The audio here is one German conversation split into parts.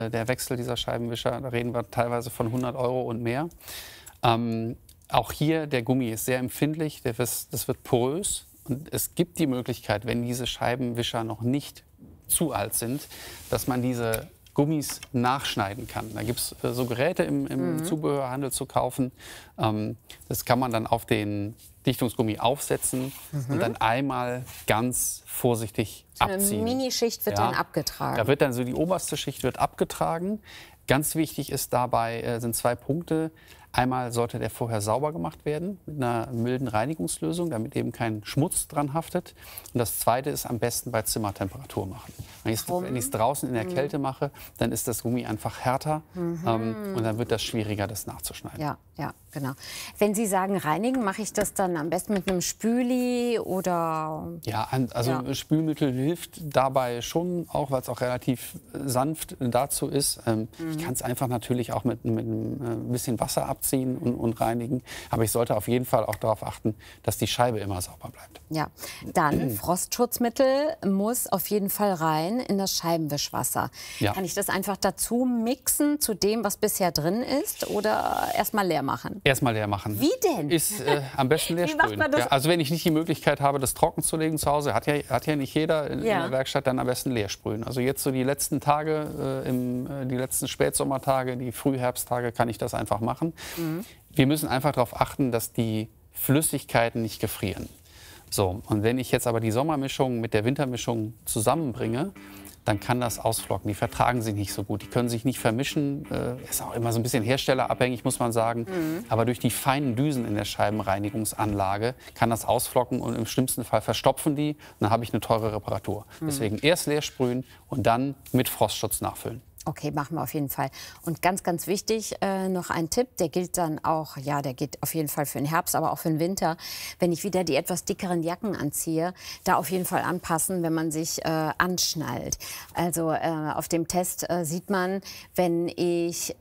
Der Wechsel dieser Scheibenwischer, da reden wir teilweise von 100 € und mehr. Auch hier, der Gummi ist sehr empfindlich, das wird porös. Und es gibt die Möglichkeit, wenn diese Scheibenwischer noch nicht zu alt sind, dass man diese Gummis nachschneiden kann. Da gibt es so Geräte im Zubehörhandel zu kaufen. Das kann man dann auf den Dichtungsgummi aufsetzen und dann einmal ganz vorsichtig abziehen. Eine Minischicht wird dann abgetragen. Da wird dann so die oberste Schicht wird abgetragen. Ganz wichtig ist dabei sind 2 Punkte. Einmal sollte der vorher sauber gemacht werden mit einer milden Reinigungslösung, damit eben kein Schmutz dran haftet. Und das Zweite ist am besten bei Zimmertemperatur machen. Wenn ich es draußen in der Kälte mache, dann ist das Gummi einfach härter und dann wird das schwieriger, das nachzuschneiden. Ja, ja, genau. Wenn Sie sagen reinigen, mache ich das dann am besten mit einem Spüli oder? Ja, also Spülmittel hilft dabei schon, auch weil es auch relativ sanft dazu ist. Ich kann es einfach natürlich auch mit ein bisschen Wasser abziehen und reinigen. Aber ich sollte auf jeden Fall auch darauf achten, dass die Scheibe immer sauber bleibt. Ja, dann Frostschutzmittel muss auf jeden Fall rein in das Scheibenwischwasser. Ja. Kann ich das einfach dazu mixen zu dem, was bisher drin ist, oder erstmal leer machen? Erstmal leer machen. Wie denn? Ist am besten leer sprühen. Ja, also wenn ich nicht die Möglichkeit habe, das trocken zu legen zu Hause, hat ja nicht jeder in der Werkstatt, dann am besten leer sprühen. Also jetzt so die letzten Tage, die letzten Spätsommertage, die Frühherbsttage, kann ich das einfach machen. Wir müssen einfach darauf achten, dass die Flüssigkeiten nicht gefrieren. So, und wenn ich jetzt aber die Sommermischung mit der Wintermischung zusammenbringe, dann kann das ausflocken. Die vertragen sich nicht so gut, die können sich nicht vermischen. Ist auch immer so ein bisschen herstellerabhängig, muss man sagen. Aber durch die feinen Düsen in der Scheibenreinigungsanlage kann das ausflocken und im schlimmsten Fall verstopfen die. Und dann habe ich eine teure Reparatur. Deswegen erst leer sprühen und dann mit Frostschutz nachfüllen. Okay, machen wir auf jeden Fall. Und ganz, ganz wichtig, noch ein Tipp, der gilt dann auch, ja, der geht auf jeden Fall für den Herbst, aber auch für den Winter. Wenn ich wieder die etwas dickeren Jacken anziehe, da auf jeden Fall anpassen, wenn man sich anschnallt. Also auf dem Test sieht man, wenn ich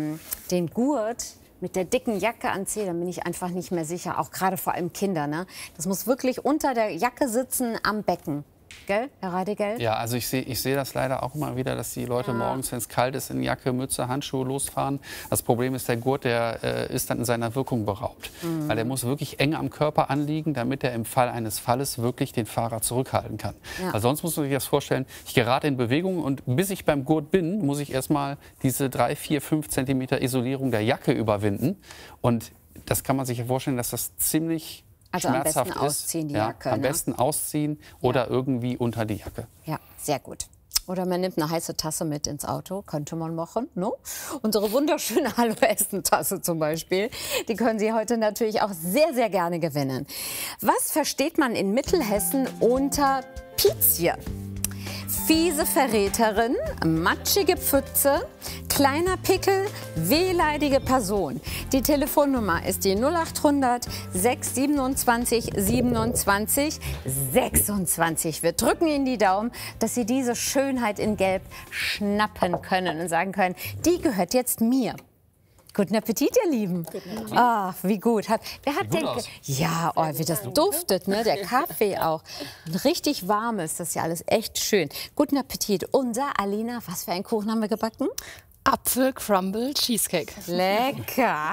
den Gurt mit der dicken Jacke anziehe, dann bin ich einfach nicht mehr sicher, auch gerade vor allem Kinder. Ne? Das muss wirklich unter der Jacke sitzen am Becken. Gell, Herr Reidigel? Ja, also ich sehe das leider auch immer wieder, dass die Leute morgens, wenn es kalt ist, in Jacke, Mütze, Handschuhe losfahren. Das Problem ist, der Gurt, der ist dann in seiner Wirkung beraubt. Weil der muss wirklich eng am Körper anliegen, damit er im Fall eines Falles wirklich den Fahrer zurückhalten kann. Ja. Weil sonst muss man sich das vorstellen, ich gerate in Bewegung und bis ich beim Gurt bin, muss ich erstmal diese 3, 4, 5 Zentimeter Isolierung der Jacke überwinden. Und das kann man sich ja vorstellen, dass das ziemlich schmerzhaft am besten ausziehen, die Jacke. Am besten ausziehen oder irgendwie unter die Jacke. Ja, sehr gut. Oder man nimmt eine heiße Tasse mit ins Auto, könnte man machen. No? Unsere wunderschöne Hallo-Essen-Tasse zum Beispiel, die können Sie heute natürlich auch sehr, sehr gerne gewinnen. Was versteht man in Mittelhessen unter Pizie? Fiese Verräterin, matschige Pfütze, kleiner Pickel, wehleidige Person. Die Telefonnummer ist die 0800 627 27 26. Wir drücken Ihnen die Daumen, dass Sie diese Schönheit in Gelb schnappen können und sagen können, die gehört jetzt mir. Guten Appetit, ihr Lieben. Guten Appetit. Ah, wie gut. Wer hat denn? Ja, oh, wie das duftet, ne? Der Kaffee auch. Richtig warm ist das ja alles, echt schön. Guten Appetit. Unser Alina, was für einen Kuchen haben wir gebacken? Apfel-Crumble Cheesecake. Lecker.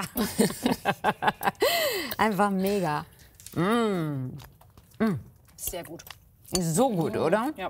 Einfach mega. Sehr gut. So gut, oder? Ja.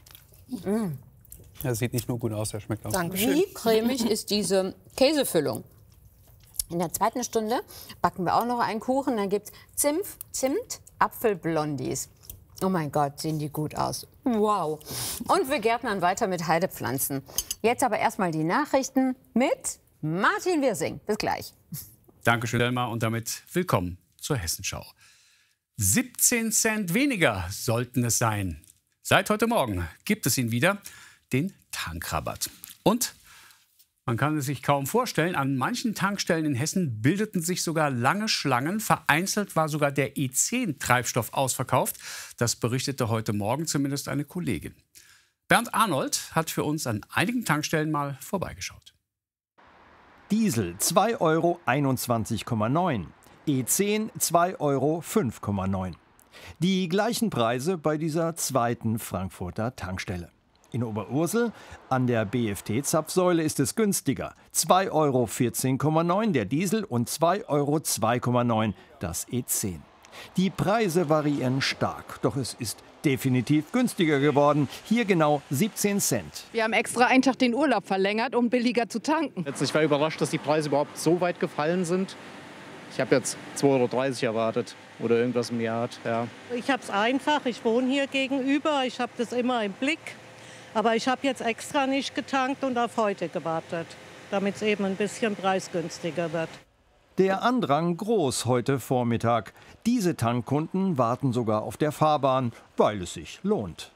Das sieht nicht nur gut aus, der schmeckt auch. Dankeschön. Wie cremig ist diese Käsefüllung? In der zweiten Stunde backen wir auch noch einen Kuchen. Dann gibt es Zimt, Apfelblondies. Oh mein Gott, sehen die gut aus. Wow. Und wir gärtnern weiter mit Heidepflanzen. Jetzt aber erstmal die Nachrichten mit Martin Wirsing. Bis gleich. Dankeschön, Delma, und damit willkommen zur Hessenschau. 17 Cent weniger sollten es sein. Seit heute Morgen gibt es ihn wieder, den Tankrabatt. Und man kann es sich kaum vorstellen, an manchen Tankstellen in Hessen bildeten sich sogar lange Schlangen. Vereinzelt war sogar der E10-Treibstoff ausverkauft. Das berichtete heute Morgen zumindest eine Kollegin. Bernd Arnold hat für uns an einigen Tankstellen mal vorbeigeschaut. Diesel 2,21,9 €, E10 2,05,9 €. Die gleichen Preise bei dieser zweiten Frankfurter Tankstelle. In Oberursel an der BFT-Zapfsäule ist es günstiger. 2,14,9 € der Diesel und 2,2,9 € das E10. Die Preise variieren stark, doch es ist definitiv günstiger geworden. Hier genau 17 Cent. Wir haben extra einen Tag den Urlaub verlängert, um billiger zu tanken. Ich war überrascht, dass die Preise überhaupt so weit gefallen sind. Ich habe jetzt 2,30 € erwartet oder irgendwas im Jahr. Ja. Ich habe es einfach, ich wohne hier gegenüber, ich habe das immer im Blick. Aber ich habe jetzt extra nicht getankt und auf heute gewartet, damit es eben ein bisschen preisgünstiger wird. Der Andrang groß heute Vormittag. Diese Tankkunden warten sogar auf der Fahrbahn, weil es sich lohnt.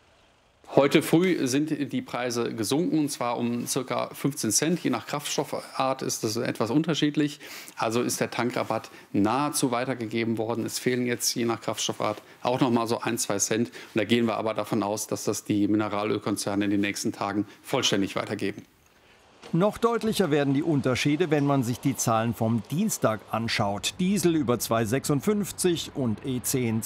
Heute früh sind die Preise gesunken, und zwar um ca. 15 Cent. Je nach Kraftstoffart ist das etwas unterschiedlich. Also ist der Tankrabatt nahezu weitergegeben worden. Es fehlen jetzt je nach Kraftstoffart auch noch mal so 1-2 Cent. Und da gehen wir aber davon aus, dass das die Mineralölkonzerne in den nächsten Tagen vollständig weitergeben. Noch deutlicher werden die Unterschiede, wenn man sich die Zahlen vom Dienstag anschaut. Diesel über 2,56 und E10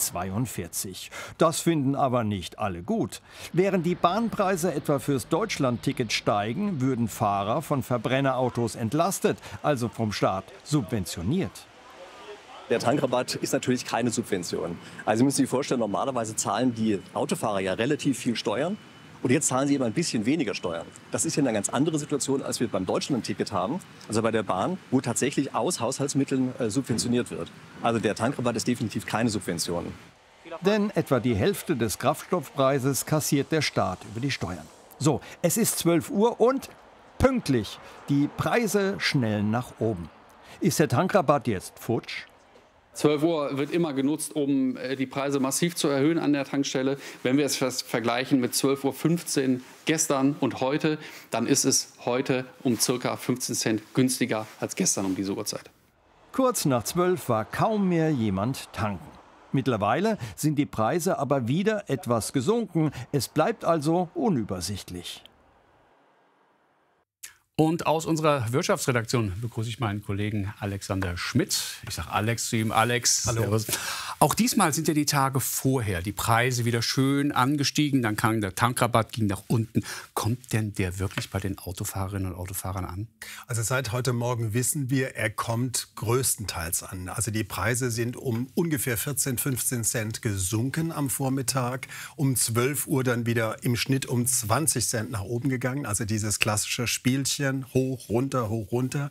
2,42. Das finden aber nicht alle gut. Während die Bahnpreise etwa fürs Deutschlandticket steigen, würden Fahrer von Verbrennerautos entlastet, also vom Staat subventioniert. Der Tankrabatt ist natürlich keine Subvention. Also Sie müssen sich vorstellen, normalerweise zahlen die Autofahrer ja relativ viel Steuern. Und jetzt zahlen sie eben ein bisschen weniger Steuern. Das ist ja eine ganz andere Situation, als wir beim Deutschlandticket haben, also bei der Bahn, wo tatsächlich aus Haushaltsmitteln subventioniert wird. Also der Tankrabatt ist definitiv keine Subvention. Denn etwa die Hälfte des Kraftstoffpreises kassiert der Staat über die Steuern. So, es ist 12 Uhr und pünktlich. Die Preise schnellen nach oben. Ist der Tankrabatt jetzt futsch? 12 Uhr wird immer genutzt, um die Preise massiv zu erhöhen an der Tankstelle. Wenn wir es vergleichen mit 12:15 Uhr gestern und heute, dann ist es heute um ca. 15 Cent günstiger als gestern um diese Uhrzeit. Kurz nach 12 war kaum mehr jemand tanken. Mittlerweile sind die Preise aber wieder etwas gesunken. Es bleibt also unübersichtlich. Und aus unserer Wirtschaftsredaktion begrüße ich meinen Kollegen Alexander Schmidt. Ich sage Alex zu ihm. Alex, hallo. Servus. Auch diesmal sind ja die Tage vorher die Preise wieder schön angestiegen. Dann kam der Tankrabatt, ging nach unten. Kommt denn der wirklich bei den Autofahrerinnen und Autofahrern an? Also seit heute Morgen wissen wir, er kommt größtenteils an. Also die Preise sind um ungefähr 14, 15 Cent gesunken am Vormittag. Um 12 Uhr dann wieder im Schnitt um 20 Cent nach oben gegangen. Also dieses klassische Spielchen. Hoch, runter, hoch, runter.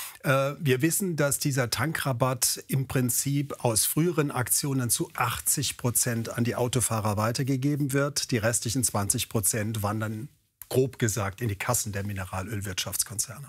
Wir wissen, dass dieser Tankrabatt im Prinzip aus früheren Aktionen zu 80% an die Autofahrer weitergegeben wird. Die restlichen 20% wandern, grob gesagt, in die Kassen der Mineralölwirtschaftskonzerne.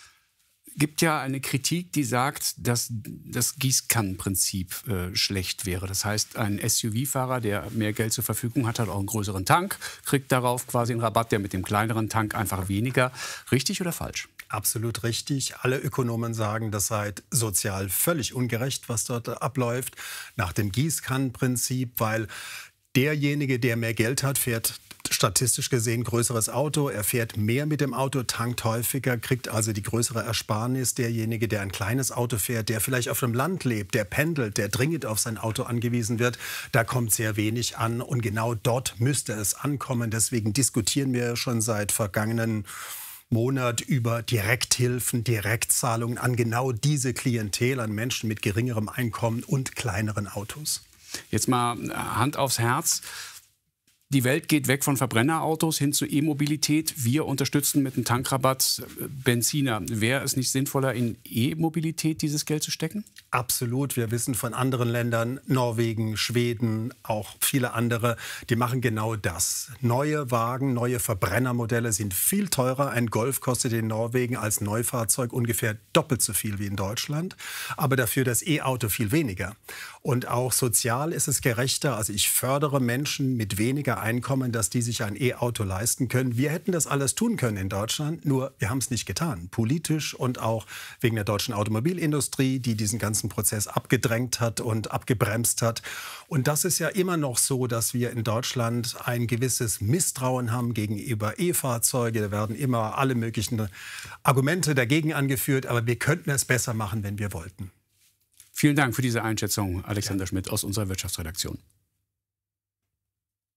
Gibt ja eine Kritik, die sagt, dass das Gießkannenprinzip schlecht wäre. Das heißt, ein SUV-Fahrer, der mehr Geld zur Verfügung hat, hat auch einen größeren Tank, kriegt darauf quasi einen Rabatt, der mit dem kleineren Tank einfach weniger. Richtig oder falsch? Absolut richtig. Alle Ökonomen sagen, das sei sozial völlig ungerecht, was dort abläuft, nach dem Gießkannenprinzip, weil derjenige, der mehr Geld hat, fährt statistisch gesehen größeres Auto. Er fährt mehr mit dem Auto, tankt häufiger, kriegt also die größere Ersparnis. Derjenige, der ein kleines Auto fährt, der vielleicht auf dem Land lebt, der pendelt, der dringend auf sein Auto angewiesen wird, da kommt sehr wenig an. Und genau dort müsste es ankommen. Deswegen diskutieren wir schon seit vergangenen Monat über Direkthilfen, Direktzahlungen an genau diese Klientel, an Menschen mit geringerem Einkommen und kleineren Autos. Jetzt mal Hand aufs Herz. Die Welt geht weg von Verbrennerautos hin zu E-Mobilität. Wir unterstützen mit dem Tankrabatt Benziner. Wäre es nicht sinnvoller, in E-Mobilität dieses Geld zu stecken? Absolut. Wir wissen von anderen Ländern, Norwegen, Schweden, auch viele andere, die machen genau das. Neue Wagen, neue Verbrennermodelle sind viel teurer. Ein Golf kostet in Norwegen als Neufahrzeug ungefähr doppelt so viel wie in Deutschland. Aber dafür das E-Auto viel weniger. Und auch sozial ist es gerechter. Also ich fördere Menschen mit weniger Einkommen, dass die sich ein E-Auto leisten können. Wir hätten das alles tun können in Deutschland, nur wir haben es nicht getan. Politisch und auch wegen der deutschen Automobilindustrie, die diesen ganzen Prozess abgedrängt hat und abgebremst hat. Und das ist ja immer noch so, dass wir in Deutschland ein gewisses Misstrauen haben gegenüber E-Fahrzeugen. Da werden immer alle möglichen Argumente dagegen angeführt. Aber wir könnten es besser machen, wenn wir wollten. Vielen Dank für diese Einschätzung, Alexander Schmidt aus unserer Wirtschaftsredaktion.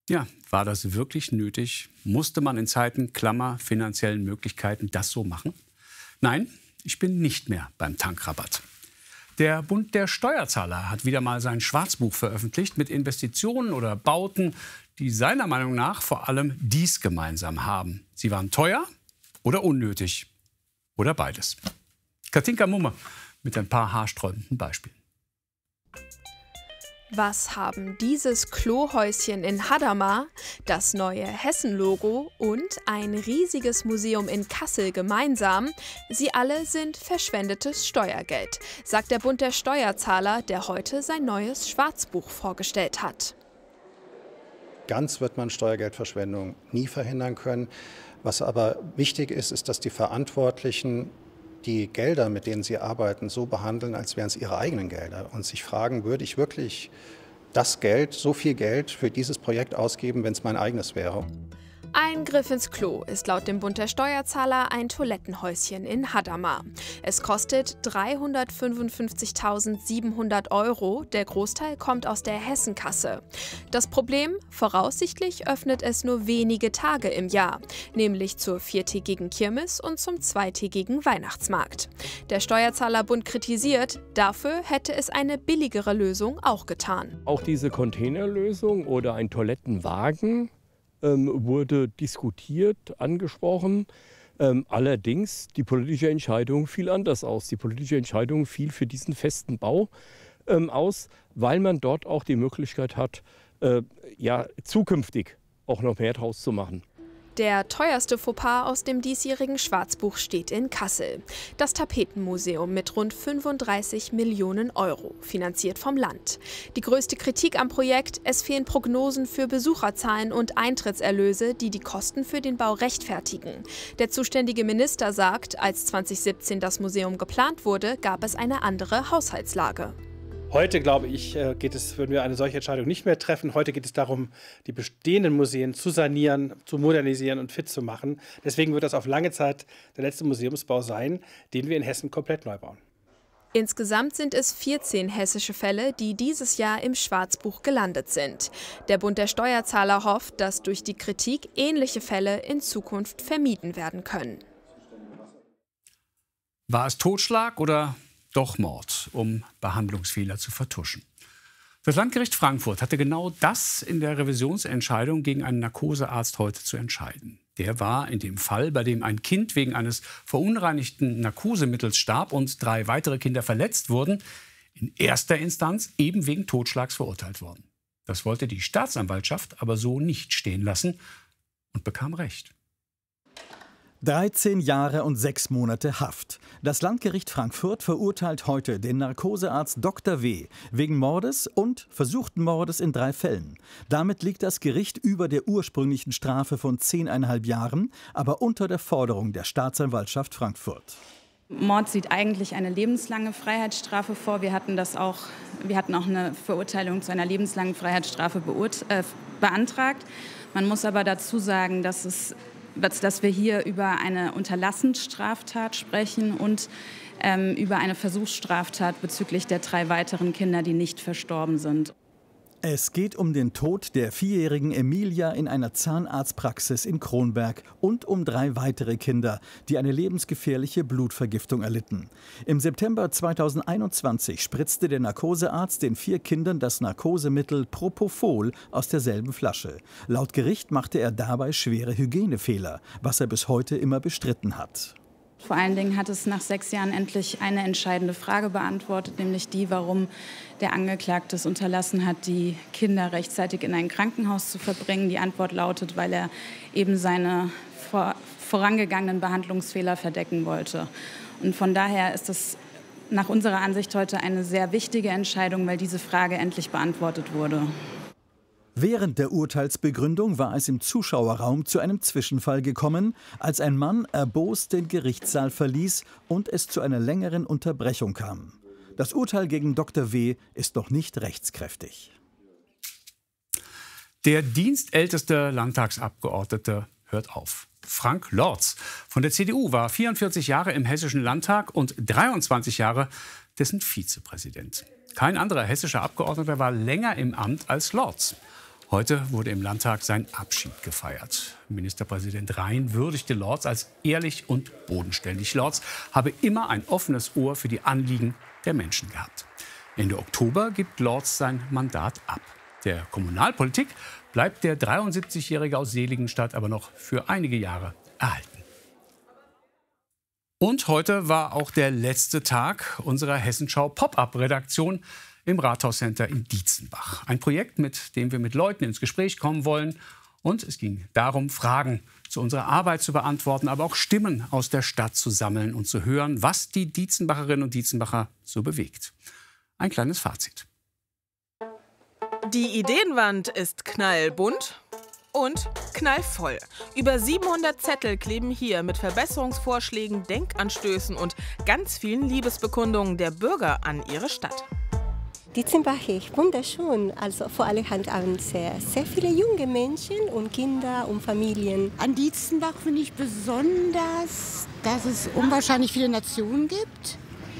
Ja, war das wirklich nötig? Musste man in Zeiten, Klammer, finanziellen Möglichkeiten das so machen? Nein, ich bin nicht mehr beim Tankrabatt. Der Bund der Steuerzahler hat wieder mal sein Schwarzbuch veröffentlicht mit Investitionen oder Bauten, die seiner Meinung nach vor allem dies gemeinsam haben. Sie waren teuer oder unnötig oder beides. Katinka Mumme mit ein paar haarsträubenden Beispielen. Was haben dieses Klohäuschen in Hadamar, das neue Hessen-Logo und ein riesiges Museum in Kassel gemeinsam? Sie alle sind verschwendetes Steuergeld, sagt der Bund der Steuerzahler, der heute sein neues Schwarzbuch vorgestellt hat. Ganz wird man Steuergeldverschwendung nie verhindern können. Was aber wichtig ist, ist, dass die Verantwortlichen die Gelder, mit denen sie arbeiten, so behandeln, als wären es ihre eigenen Gelder und sich fragen, würde ich wirklich das Geld, so viel Geld für dieses Projekt ausgeben, wenn es mein eigenes wäre? Ein Griff ins Klo ist laut dem Bund der Steuerzahler ein Toilettenhäuschen in Hadamar. Es kostet 355.700 €. Der Großteil kommt aus der Hessenkasse. Das Problem? Voraussichtlich öffnet es nur wenige Tage im Jahr, nämlich zur 4-tägigen Kirmes und zum 2-tägigen Weihnachtsmarkt. Der Steuerzahlerbund kritisiert, dafür hätte es eine billigere Lösung auch getan. Auch diese Containerlösung oder ein Toilettenwagen wurde diskutiert, angesprochen. Allerdings, die politische Entscheidung fiel anders aus. Die politische Entscheidung fiel für diesen festen Bau aus, weil man dort auch die Möglichkeit hat, zukünftig auch noch mehr draus zu machen. Der teuerste Fauxpas aus dem diesjährigen Schwarzbuch steht in Kassel. Das Tapetenmuseum mit rund 35 Millionen €, finanziert vom Land. Die größte Kritik am Projekt: Es fehlen Prognosen für Besucherzahlen und Eintrittserlöse, die die Kosten für den Bau rechtfertigen. Der zuständige Minister sagt, als 2017 das Museum geplant wurde, gab es eine andere Haushaltslage. Heute, glaube ich, würden wir eine solche Entscheidung nicht mehr treffen. Heute geht es darum, die bestehenden Museen zu sanieren, zu modernisieren und fit zu machen. Deswegen wird das auf lange Zeit der letzte Museumsbau sein, den wir in Hessen komplett neu bauen. Insgesamt sind es 14 hessische Fälle, die dieses Jahr im Schwarzbuch gelandet sind. Der Bund der Steuerzahler hofft, dass durch die Kritik ähnliche Fälle in Zukunft vermieden werden können. War es Totschlag oder doch Mord, um Behandlungsfehler zu vertuschen? Das Landgericht Frankfurt hatte genau das in der Revisionsentscheidung gegen einen Narkosearzt heute zu entscheiden. Der war in dem Fall, bei dem ein Kind wegen eines verunreinigten Narkosemittels starb und 3 weitere Kinder verletzt wurden, in erster Instanz eben wegen Totschlags verurteilt worden. Das wollte die Staatsanwaltschaft aber so nicht stehen lassen und bekam Recht. 13 Jahre und 6 Monate Haft. Das Landgericht Frankfurt verurteilt heute den Narkosearzt Dr. W. wegen Mordes und versuchten Mordes in 3 Fällen. Damit liegt das Gericht über der ursprünglichen Strafe von 10,5 Jahren, aber unter der Forderung der Staatsanwaltschaft Frankfurt. Mord sieht eigentlich eine lebenslange Freiheitsstrafe vor. Wir hatten auch eine Verurteilung zu einer lebenslangen Freiheitsstrafe beantragt. Man muss aber dazu sagen, dass wir hier über eine Unterlassensstraftat sprechen und über eine Versuchsstraftat bezüglich der 3 weiteren Kinder, die nicht verstorben sind. Es geht um den Tod der 4-jährigen Emilia in einer Zahnarztpraxis in Kronberg und um 3 weitere Kinder, die eine lebensgefährliche Blutvergiftung erlitten. Im September 2021 spritzte der Narkosearzt den 4 Kindern das Narkosemittel Propofol aus derselben Flasche. Laut Gericht machte er dabei schwere Hygienefehler, was er bis heute immer bestritten hat. Vor allen Dingen hat es nach 6 Jahren endlich eine entscheidende Frage beantwortet, nämlich die, warum der Angeklagte es unterlassen hat, die Kinder rechtzeitig in ein Krankenhaus zu verbringen. Die Antwort lautet, weil er eben seine vorangegangenen Behandlungsfehler verdecken wollte. Und von daher ist es nach unserer Ansicht heute eine sehr wichtige Entscheidung, weil diese Frage endlich beantwortet wurde. Während der Urteilsbegründung war es im Zuschauerraum zu einem Zwischenfall gekommen, als ein Mann erbost den Gerichtssaal verließ und es zu einer längeren Unterbrechung kam. Das Urteil gegen Dr. W. ist noch nicht rechtskräftig. Der dienstälteste Landtagsabgeordnete hört auf. Frank Lorz von der CDU war 44 Jahre im Hessischen Landtag und 23 Jahre dessen Vizepräsident. Kein anderer hessischer Abgeordneter war länger im Amt als Lorz. Heute wurde im Landtag sein Abschied gefeiert. Ministerpräsident Rhein würdigte Lorz als ehrlich und bodenständig. Lorz habe immer ein offenes Ohr für die Anliegen der Menschen gehabt. Ende Oktober gibt Lorz sein Mandat ab. Der Kommunalpolitik bleibt der 73-Jährige aus Seligenstadt aber noch für einige Jahre erhalten. Und heute war auch der letzte Tag unserer Hessenschau Pop-up-Redaktion im Rathauscenter in Dietzenbach. Ein Projekt, mit dem wir mit Leuten ins Gespräch kommen wollen. Und es ging darum, Fragen zu unserer Arbeit zu beantworten, aber auch Stimmen aus der Stadt zu sammeln und zu hören, was die Dietzenbacherinnen und Dietzenbacher so bewegt. Ein kleines Fazit. Die Ideenwand ist knallbunt und knallvoll. Über 700 Zettel kleben hier mit Verbesserungsvorschlägen, Denkanstößen und ganz vielen Liebesbekundungen der Bürger an ihre Stadt. Dietzenbach ist wunderschön, also vor allem an sehr viele junge Menschen und Kinder und Familien. An Dietzenbach finde ich besonders, dass es unwahrscheinlich viele Nationen gibt,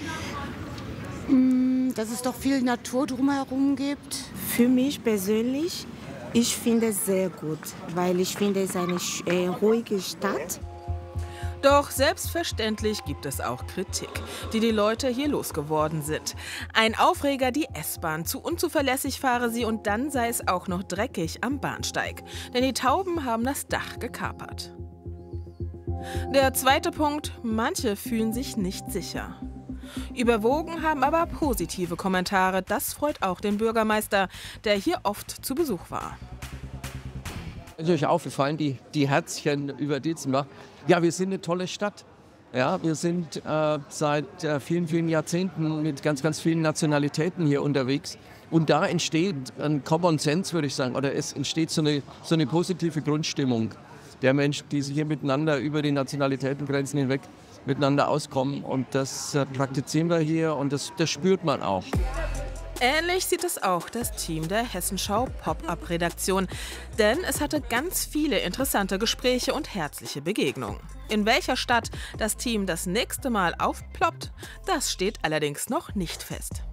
dass es doch viel Natur drumherum gibt. Für mich persönlich, ich finde es sehr gut, weil ich finde es eine ruhige Stadt. Doch selbstverständlich gibt es auch Kritik, die die Leute hier losgeworden sind. Ein Aufreger, die S-Bahn. Zu unzuverlässig fahre sie und dann sei es auch noch dreckig am Bahnsteig. Denn die Tauben haben das Dach gekapert. Der zweite Punkt, manche fühlen sich nicht sicher. Überwogen haben aber positive Kommentare. Das freut auch den Bürgermeister, der hier oft zu Besuch war. Ist euch aufgefallen, die Herzchen über Dietzenbach? Ja, wir sind eine tolle Stadt. Ja, wir sind seit vielen, vielen Jahrzehnten mit ganz vielen Nationalitäten hier unterwegs. Und da entsteht ein Common Sense, würde ich sagen, oder es entsteht so eine positive Grundstimmung der Menschen, die sich hier miteinander über die Nationalitätengrenzen hinweg miteinander auskommen. Und das praktizieren wir hier und das spürt man auch. Ähnlich sieht es auch das Team der Hessenschau Pop-up-Redaktion. Denn es hatte ganz viele interessante Gespräche und herzliche Begegnungen. In welcher Stadt das Team das nächste Mal aufploppt, das steht allerdings noch nicht fest.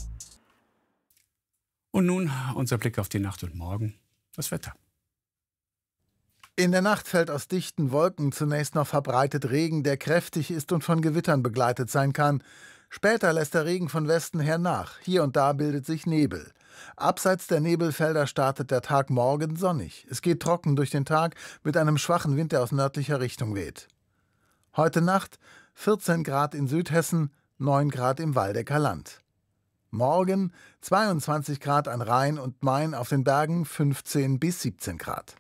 Und nun unser Blick auf die Nacht und morgen, das Wetter. In der Nacht fällt aus dichten Wolken zunächst noch verbreitet Regen, der kräftig ist und von Gewittern begleitet sein kann. Später lässt der Regen von Westen her nach. Hier und da bildet sich Nebel. Abseits der Nebelfelder startet der Tag morgen sonnig. Es geht trocken durch den Tag mit einem schwachen Wind, der aus nördlicher Richtung weht. Heute Nacht 14 Grad in Südhessen, 9 Grad im Waldecker Land. Morgen 22 Grad an Rhein und Main, auf den Bergen 15 bis 17 Grad.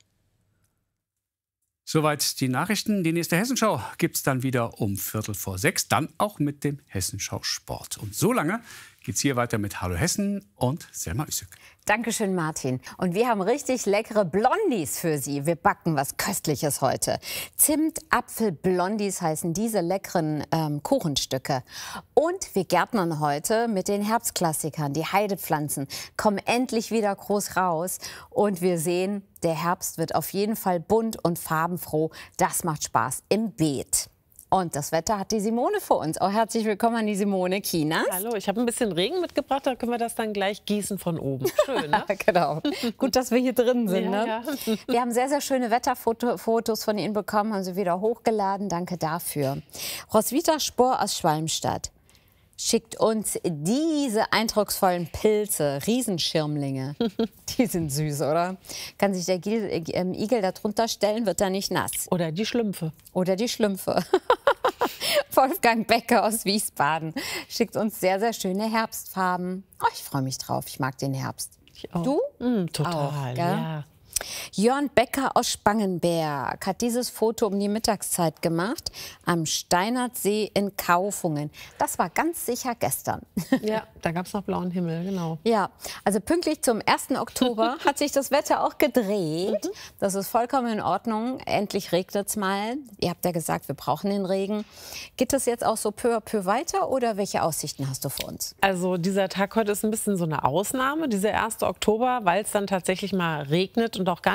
Soweit die Nachrichten. Die nächste Hessenschau gibt es dann wieder um 5:45, dann auch mit dem Hessenschau Sport. Und so lange geht's hier weiter mit Hallo Hessen und Selma Üssig. Dankeschön, Martin. Und wir haben richtig leckere Blondies für Sie. Wir backen was Köstliches heute. Zimt-Apfel-Blondies heißen diese leckeren Kuchenstücke. Und wir gärtnern heute mit den Herbstklassikern. Die Heidepflanzen kommen endlich wieder groß raus. Und wir sehen, der Herbst wird auf jeden Fall bunt und farbenfroh. Das macht Spaß im Beet. Und das Wetter hat die Simone für uns. Auch herzlich willkommen an die Simone Kinas. Hallo, ich habe ein bisschen Regen mitgebracht, da können wir das dann gleich gießen von oben. Schön, ne? Genau. Gut, dass wir hier drin sind. Ja, ne? ja. Wir haben sehr schöne Wetterfotos von Ihnen bekommen, haben sie wieder hochgeladen. Danke dafür. Roswitha Spohr aus Schwalmstadt schickt uns diese eindrucksvollen Pilze, Riesenschirmlinge. Die sind süß, oder? Kann sich der Igel da drunter stellen, wird er nicht nass. Oder die Schlümpfe. Oder die Schlümpfe. Wolfgang Becker aus Wiesbaden schickt uns sehr schöne Herbstfarben. Oh, ich freue mich drauf, ich mag den Herbst. Ich auch. Du? Total, auch, ja. Jörn Becker aus Spangenberg hat dieses Foto um die Mittagszeit gemacht am Steinertsee in Kaufungen. Das war ganz sicher gestern. Ja, da gab es noch blauen Himmel, genau. Ja, also pünktlich zum 1. Oktober hat sich das Wetter auch gedreht. Das ist vollkommen in Ordnung. Endlich regnet es mal. Ihr habt ja gesagt, wir brauchen den Regen. Geht es jetzt auch so peu à peu weiter oder welche Aussichten hast du für uns? Also dieser Tag heute ist ein bisschen so eine Ausnahme, dieser 1. Oktober, weil es dann tatsächlich mal regnet und auch gar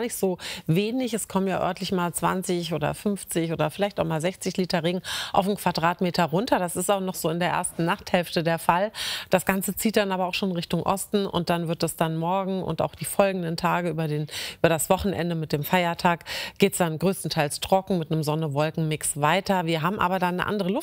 nicht so wenig. Es kommen ja örtlich mal 20 oder 50 oder vielleicht auch mal 60 Liter Regen auf einen Quadratmeter runter. Das ist auch noch so in der ersten Nachthälfte der Fall. Das Ganze zieht dann aber auch schon Richtung Osten und dann wird es dann morgen und auch die folgenden Tage über das Wochenende mit dem Feiertag geht es dann größtenteils trocken mit einem Sonne-Wolken-Mix weiter. Wir haben aber dann eine andere